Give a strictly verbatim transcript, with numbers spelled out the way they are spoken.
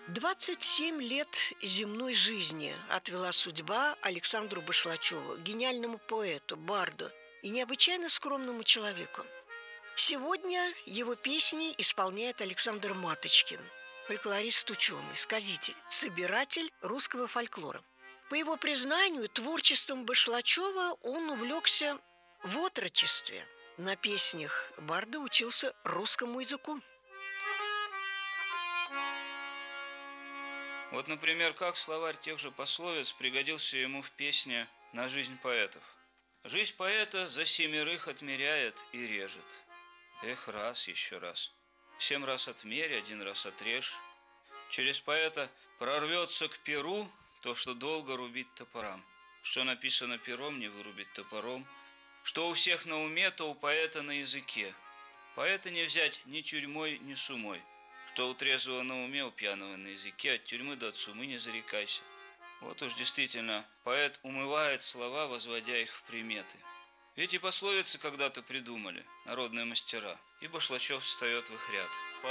двадцать семь лет земной жизни отвела судьба Александру Башлачеву, гениальному поэту, барду и необычайно скромному человеку. Сегодня его песни исполняет Александр Маточкин, фольклорист, ученый, сказитель, собиратель русского фольклора. По его признанию, творчеством Башлачева он увлекся в отрочестве. На песнях барда учился русскому языку. Вот, например, как словарь тех же пословиц пригодился ему в песне «На жизнь поэтов». «Жизнь поэта за семерых отмеряет и режет». Эх, раз, еще раз. Семь раз отмерь, один раз отрежь. Через поэта прорвется к перу то, что долго рубить топорам. Что написано пером, не вырубить топором. Что у всех на уме, то у поэта на языке. Поэта не взять ни тюрьмой, ни сумой. Что у трезвого на уме, у пьяного на языке, от тюрьмы до сумы не зарекайся. Вот уж действительно, поэт умывает слова, возводя их в приметы. Эти пословицы когда-то придумали народные мастера, и Башлачев встает в их ряд.